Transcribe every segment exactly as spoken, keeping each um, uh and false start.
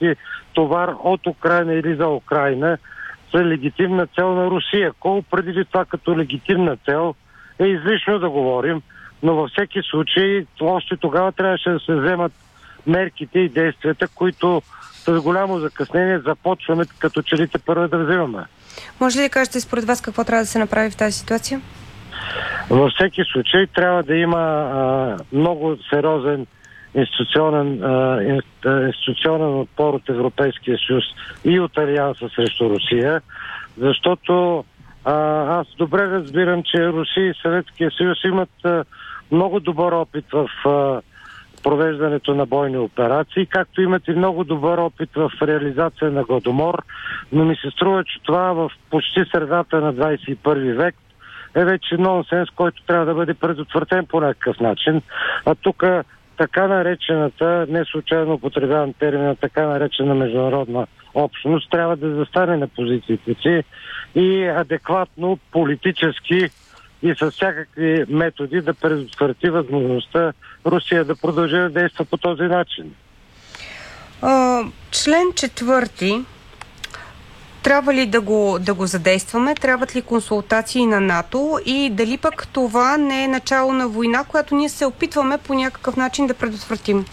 продукти, товар от Украйна или за Украйна, са легитимна цел на Русия. Колко определи това като легитимна цел е излишно да говорим, но във всеки случай още тогава трябваше да се вземат мерките и действията, които с голямо закъснение започваме като че ли тепърва да взимаме. Може ли да кажете според вас какво трябва да се направи в тази ситуация? Във всеки случай трябва да има а, много сериозен институционен, а, институционен отпор от Европейския съюз и от Алианса срещу Русия, защото а, аз добре разбирам, че Русия и Съветския съюз имат а, много добър опит в а, провеждането на бойни операции, както имат и много добър опит в реализация на Гладомор, но ми се струва, че това в почти средата на двадесет и първи век е вече нонсенс, който трябва да бъде предотвратен по някакъв начин. А тук така наречената, не случайно употребявам термина, така наречена международна общност, трябва да застане на позициите си и адекватно политически и с всякакви методи да предотврати възможността Русия да продължи да действа по този начин. А, член четвърти. Трябва ли да го, да го задействаме? Трябват ли консултации на НАТО? И дали пък това не е начало на война, която ние се опитваме по някакъв начин да предотвратим?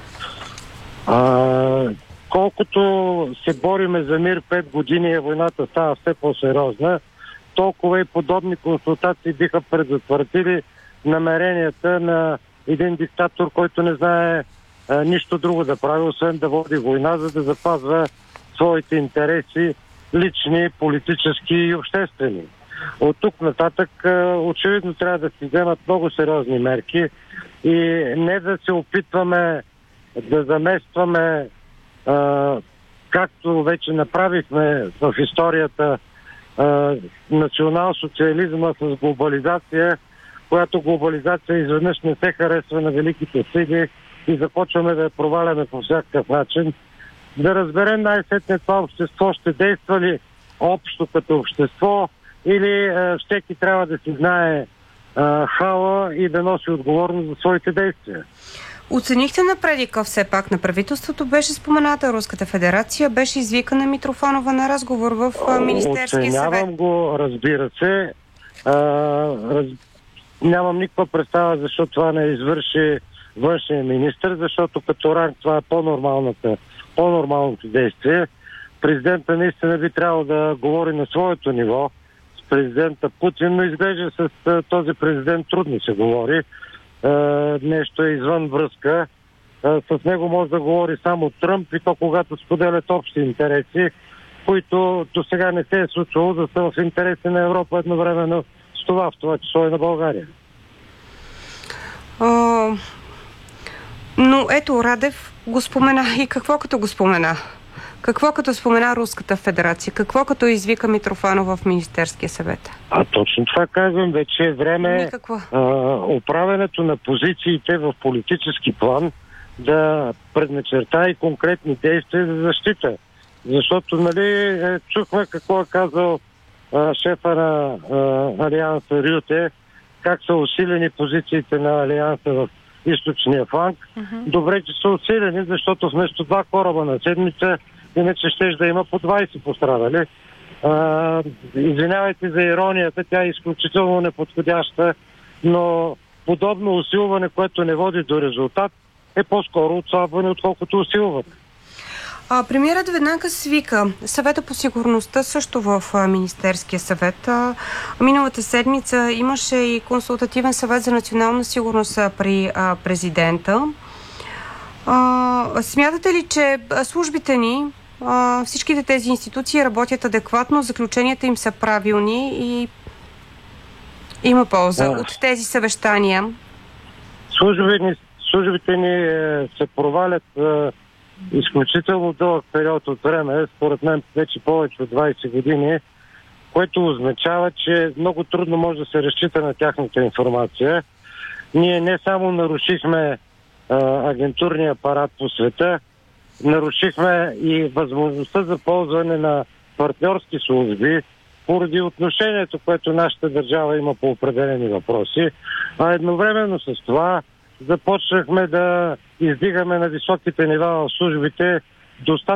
А, колкото се бориме за мир пет години и войната става все по-сериозна, толкова и подобни консултации биха предотвратили намеренията на един диктатор, който не знае а, нищо друго да прави, освен да води война, за да запазва своите интереси, лични, политически и обществени. От тук нататък очевидно трябва да си вземат много сериозни мерки и не да се опитваме да заместваме, както вече направихме в историята, национал-социализма с глобализация, която глобализация изведнъж не се харесва на великите сили и започваме да я проваляме по всякакъв начин. Да разберем най-сетне това общество ще действа ли общо като общество или е, всеки трябва да си знае е, хала и да носи отговорност за своите действия. Оценихте напредика все пак на правителството? Беше спомената Руската федерация, беше извикана Митрофанова на разговор в Министерския съвет. Оценявам го, разбира се. А, раз... Нямам никаква представа защо това не извърши външния министър, защото като ранг това е по-нормалната по-нормалното действие. Президента наистина би трябвало да говори на своето ниво с президента Путин, но изглежда с този президент трудно се говори. Е, нещо е извън връзка. Е, с него може да говори само Тръмп и то когато споделят общи интереси, които до сега не се е случвало да са в интереси на Европа едновременно с това, в това число и на България. А, но ето Радев го спомена. И какво като го спомена? Какво като спомена Руската федерация? Какво като извика Митрофанова в Министерския съвет? А точно това казвам. Вече е време а, управенето на позициите в политически план да предначерта и конкретни действия за защита. Защото, нали, чухме какво е казал а, шефа на а, Алианса Рюте, как са усилени позициите на Алианса в източния фланг. Uh-huh. Добре, че са усилени, защото вместо два кораба на седмица, иначе ще да има по двадесет пострадали. А, извинявайте за иронията, тя е изключително неподходяща, но подобно усилване, което не води до резултат, е по-скоро отслабване, отколкото усилване. А, премиерът веднага свика съвета по сигурността също в а, Министерския съвет. А, миналата седмица имаше и консултативен съвет за национална сигурност а, при а, президента. А, смятате ли, че службите ни, а, всичките тези институции работят адекватно, заключенията им са правилни и има полза а, от тези съвещания? Службите ни, службите ни е, се провалят е, изключително дълъг период от време, според мен вече повече от двадесет години, което означава, че много трудно може да се разчита на тяхната информация. Ние не само нарушихме а, агентурния апарат по света, нарушихме и възможността за ползване на партньорски служби поради отношението, което нашата държава има по определени въпроси, а едновременно с това започнахме да издигаме на високите нива в службите достатъчно